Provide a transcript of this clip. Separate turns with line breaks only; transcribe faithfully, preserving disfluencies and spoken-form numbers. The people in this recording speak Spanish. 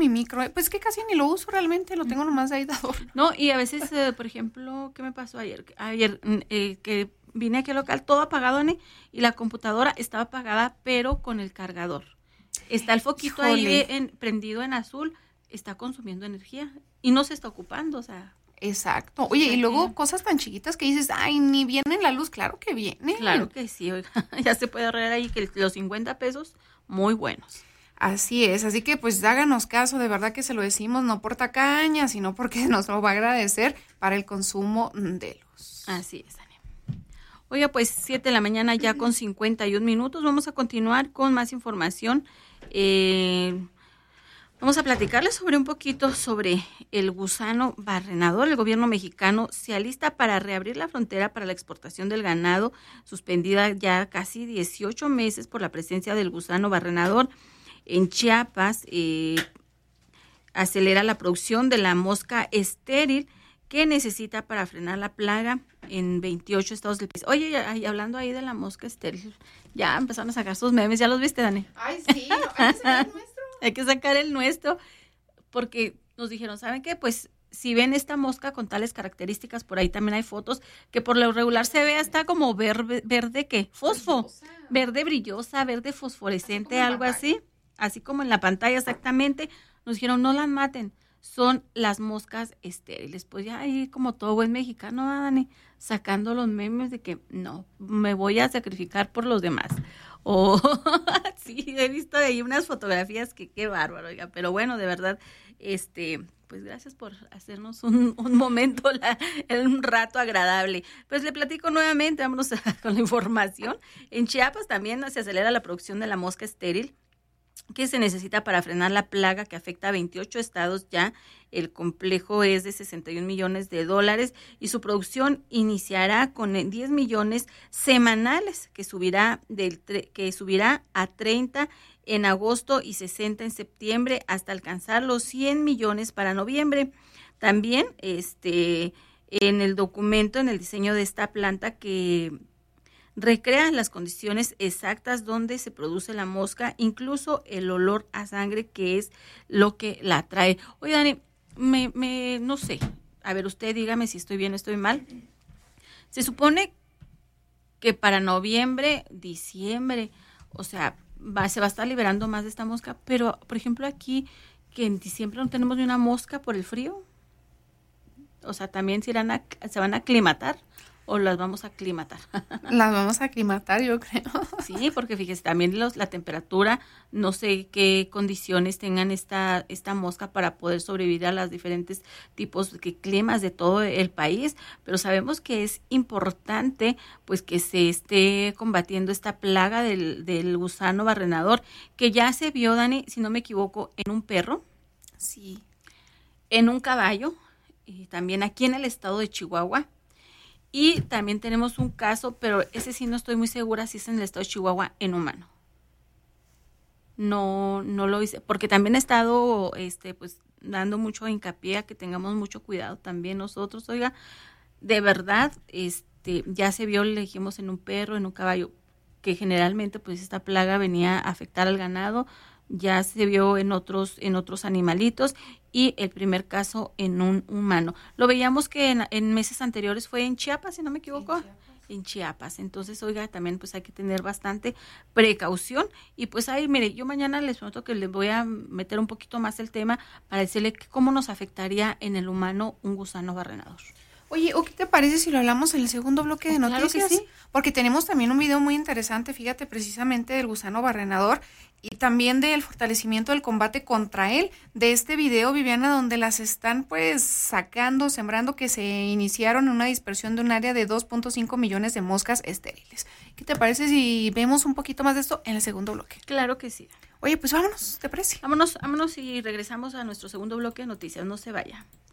mi micro, pues que casi ni lo uso realmente, lo tengo nomás ahí de adorno.
No, y a veces, eh, por ejemplo, ¿qué me pasó ayer? Ayer eh, que vine aquí al local, todo apagado, Ani, y la computadora estaba apagada, pero con el cargador. Está el foquito
Híjole.
ahí de, en, prendido en azul, está consumiendo energía y no se está ocupando, o sea.
Exacto. Oye,
O sea
y luego
que-
cosas tan chiquitas que dices, ay, ni viene la luz, claro que viene.
Claro que sí, oiga, ya se puede ahorrar ahí que los cincuenta pesos, muy buenos.
Así es, así que pues háganos caso, de verdad que se lo decimos, no por tacaña, sino porque nos lo va a agradecer para el consumo de luz.
Así es, Ani. Oiga, pues siete de la mañana ya con cincuenta y un minutos. Vamos a continuar con más información. Eh, vamos a platicarles sobre un poquito sobre el gusano barrenador. El gobierno mexicano se alista para reabrir la frontera para la exportación del ganado, suspendida ya casi dieciocho meses por la presencia del gusano barrenador en Chiapas. Eh, acelera la producción de la mosca estéril que necesita para frenar la plaga en veintiocho estados del país. Oye, y hablando ahí de la mosca estéril, ya empezaron a sacar sus memes, ¿ya los viste, Dani?
Ay, sí, hay que sacar el nuestro.
Hay que sacar el nuestro, porque nos dijeron, ¿saben qué? Pues si ven esta mosca con tales características, por ahí también hay fotos, que por lo regular se ve hasta como verde, verde ¿qué? Fosfo,
Brillosa.
verde brillosa, verde fosforescente,
Así como en
algo
la
así, así como en la pantalla exactamente. Nos dijeron, no las maten, son las moscas estériles. Pues ya ahí como todo buen mexicano, Dani, sacando los memes de que no, me voy a sacrificar por los demás. O sí, he visto ahí unas fotografías que qué bárbaro, oiga, pero bueno, de verdad, este, pues gracias por hacernos un, un momento, la, un rato agradable. Pues le platico nuevamente, vámonos a, con la información. En Chiapas también se acelera la producción de la mosca estéril, que se necesita para frenar la plaga que afecta a veintiocho estados ya. El complejo es de sesenta y un millones de dólares y su producción iniciará con diez millones semanales, que subirá, del, que subirá a treinta en agosto y sesenta en septiembre hasta alcanzar los cien millones para noviembre. También este, en el documento, en el diseño de esta planta que recrea las condiciones exactas donde se produce la mosca, incluso el olor a sangre, que es lo que la atrae. Oye, Dani, me, me, no sé, a ver, usted dígame si estoy bien o estoy mal. Se supone que para noviembre, diciembre, o sea, va, se va a estar liberando más de esta mosca, pero, por ejemplo, aquí, que en diciembre no tenemos ni una mosca por el frío, o sea, también se, irán a, se van a aclimatar. ¿O las vamos a aclimatar?
Las vamos a aclimatar, yo creo.
Sí, porque fíjese, también los, la temperatura, no sé qué condiciones tengan esta, esta mosca para poder sobrevivir a los diferentes tipos de climas de todo el país, pero sabemos que es importante pues que se esté combatiendo esta plaga del, del gusano barrenador, que ya se vio, Dani, si no me equivoco, en un perro,
Sí.
en un caballo, y también aquí en el estado de Chihuahua. Y también tenemos un caso, pero ese sí no estoy muy segura si es en el estado de Chihuahua, en humano. No, no lo hice, porque también he estado, este, pues, dando mucho hincapié a que tengamos mucho cuidado también nosotros, oiga, de verdad, este, ya se vio, le dijimos, en un perro, en un caballo, que generalmente, pues, esta plaga venía a afectar al ganado, ya se vio en otros, en otros animalitos, y el primer caso en un humano. Lo veíamos que en, en meses anteriores fue en Chiapas, si no me equivoco. En Chiapas. En Chiapas. Entonces, oiga, también pues hay que tener bastante precaución. Y pues ahí, mire, yo mañana les prometo que les voy a meter un poquito más el tema para decirle que cómo nos afectaría en el humano un gusano barrenador.
Oye, ¿o qué te parece si lo hablamos en el segundo bloque de
Oh, claro
noticias?
que sí.
Porque tenemos también un video muy interesante, fíjate, precisamente del gusano barrenador y también del fortalecimiento del combate contra él. De este video, Viviana, donde las están pues sacando, sembrando, que se iniciaron en una dispersión de un área de dos punto cinco millones de moscas estériles. ¿Qué te parece si vemos un poquito más de esto en el segundo bloque?
Claro que sí.
Oye, pues vámonos, ¿te parece?
Vámonos, vámonos y regresamos a nuestro segundo bloque de noticias. No se vaya.